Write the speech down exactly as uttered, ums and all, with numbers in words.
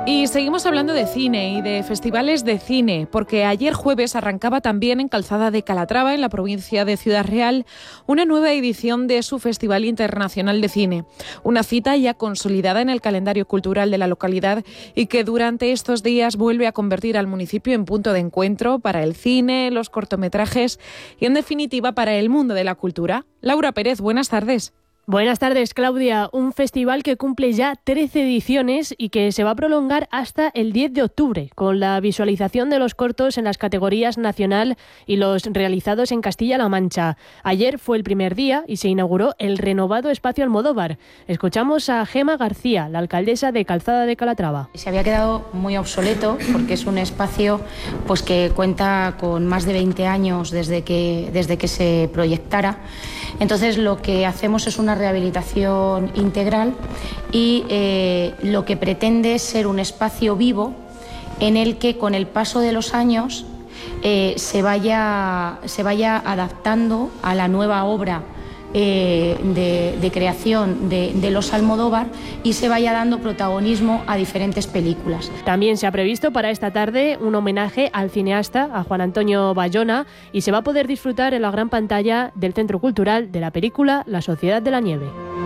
Y seguimos hablando de cine y de festivales de cine, porque ayer jueves arrancaba también en Calzada de Calatrava, en la provincia de Ciudad Real, una nueva edición de su Festival Internacional de Cine. Una cita ya consolidada en el calendario cultural de la localidad y que durante estos días vuelve a convertir al municipio en punto de encuentro para el cine, los cortometrajes y, en definitiva, para el mundo de la cultura. Laura Pérez, buenas tardes. Buenas tardes, Claudia. Un festival que cumple ya trece ediciones y que se va a prolongar hasta el diez de octubre, con la visualización de los cortos en las categorías nacional y los realizados en Castilla-La Mancha. Ayer fue el primer día y se inauguró el renovado Espacio Almodóvar. Escuchamos a Gema García, la alcaldesa de Calzada de Calatrava. Se había quedado muy obsoleto porque es un espacio pues, que cuenta con más de veinte años desde que, desde que se proyectara. Entonces lo que hacemos es una rehabilitación integral y eh, lo que pretende es ser un espacio vivo en el que con el paso de los años eh, se vaya, se vaya adaptando a la nueva obra eh, de, de creación de, de los Almodóvar y se vaya dando protagonismo a diferentes películas. También se ha previsto para esta tarde un homenaje al cineasta, a Juan Antonio Bayona, y se va a poder disfrutar en la gran pantalla del Centro Cultural de la película La Sociedad de la Nieve.